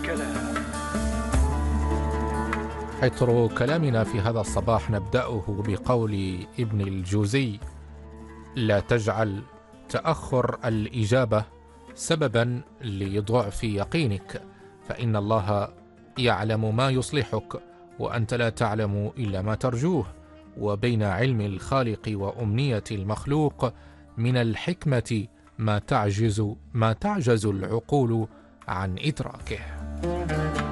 حيث كلامنا في هذا الصباح نبدأه بقول ابن الجوزي: لا تجعل تأخر الإجابة سببا لضعف يقينك، فإن الله يعلم ما يصلحك وأنت لا تعلم إلا ما ترجوه، وبين علم الخالق وأمنية المخلوق من الحكمة ما تعجز العقول عن إدراكه.